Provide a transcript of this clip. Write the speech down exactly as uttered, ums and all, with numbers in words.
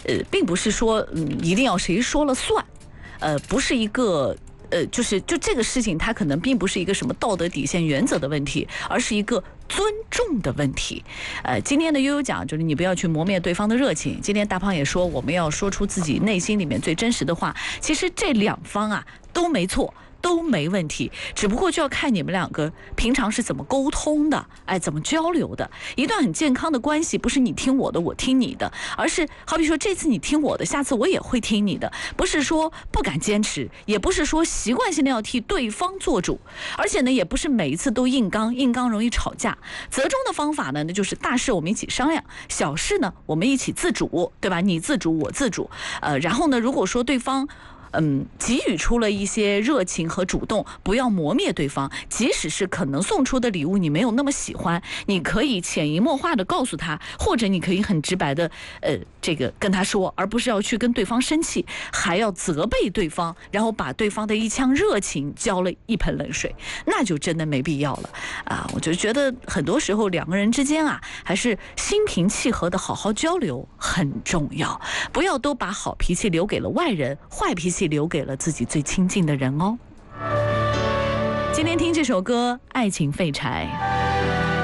呃，并不是说嗯一定要谁说了算，呃，不是一个。呃，就是就这个事情，它可能并不是一个什么道德底线、原则的问题，而是一个尊重的问题。呃，今天的悠悠讲就是你不要去磨灭对方的热情。今天大胖也说，我们要说出自己内心里面最真实的话。其实这两方啊都没错。都没问题，只不过就要看你们两个平常是怎么沟通的，哎，怎么交流的。一段很健康的关系，不是你听我的，我听你的，而是好比说这次你听我的，下次我也会听你的，不是说不敢坚持，也不是说习惯性的要替对方做主，而且呢，也不是每一次都硬刚，硬刚容易吵架。折中的方法呢，那就是大事我们一起商量，小事呢我们一起自主，对吧？你自主，我自主。呃，然后呢，如果说对方嗯，给予出了一些热情和主动，不要磨灭对方。即使是可能送出的礼物你没有那么喜欢，你可以潜移默化的告诉他，或者你可以很直白的，呃，这个跟他说，而不是要去跟对方生气，还要责备对方，然后把对方的一腔热情浇了一盆冷水，那就真的没必要了啊！我就觉得很多时候两个人之间啊，还是心平气和的好好交流很重要，不要都把好脾气留给了外人，坏脾气留给了自己最亲近的人哦。今天听这首歌《爱情废柴》。